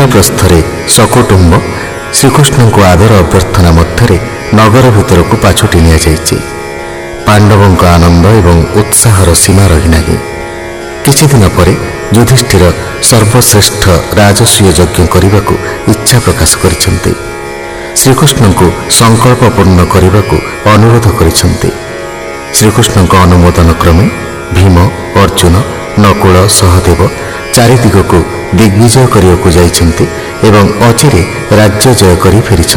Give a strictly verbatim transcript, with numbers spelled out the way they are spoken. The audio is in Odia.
ଇନ୍ଦ୍ରପ୍ରସ୍ଥରେ ସକୁଟୁମ୍ବ ଶ୍ରୀକୃଷ୍ଣଙ୍କୁ ଆଦର ଅଭ୍ୟର୍ଥନା ମଧ୍ୟରେ ନଗର ଭିତରକୁ ପାଛୋଟି ନିଆଯାଇଛି। ପାଣ୍ଡବଙ୍କ ଆନନ୍ଦ ଏବଂ ଉତ୍ସାହର ସୀମା ରହିନାହିଁ। କିଛିଦିନ ପରେ ଯୁଧିଷ୍ଠିର ସର୍ବଶ୍ରେଷ୍ଠ ରାଜସୂୟ ଯଜ୍ଞ କରିବାକୁ ଇଚ୍ଛା ପ୍ରକାଶ କରିଛନ୍ତି। ଶ୍ରୀକୃଷ୍ଣଙ୍କୁ ସଂକଳ୍ପ ପୂର୍ଣ୍ଣ କରିବାକୁ ଅନୁରୋଧ କରିଛନ୍ତି। ଶ୍ରୀକୃଷ୍ଣଙ୍କ ଅନୁମୋଦନ କ୍ରମେ ଭୀମ, ଅର୍ଜୁନ, ନକୁଳ, ସହଦେବ ଚାରିଦିଗକୁ ଦିଗ୍ବିଜୟ କରିବାକୁ ଯାଇଛନ୍ତି ଏବଂ ଅଚିରେ ରାଜ୍ୟ ଜୟ କରି ଫେରିଛନ୍ତି।